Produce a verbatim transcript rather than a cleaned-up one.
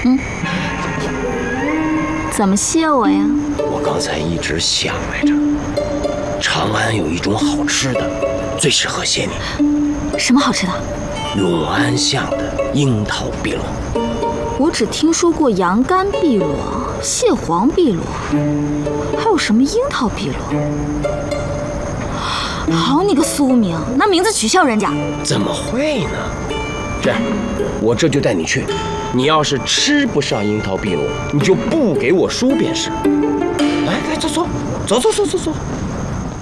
嗯，怎么谢我呀？ 我刚才一直想来着，长安有一种好吃的，最适合谢你。 什么好吃的？ 永安巷的樱桃碧螺。 我只听说过羊肝碧螺、蟹黄碧螺，还有什么樱桃碧螺？好你个苏明，那名字取笑人家。 怎么会呢？这样，我这就带你去。你要是吃不上樱桃碧螺，你就不给我输便是。来来，坐坐，走走走走走。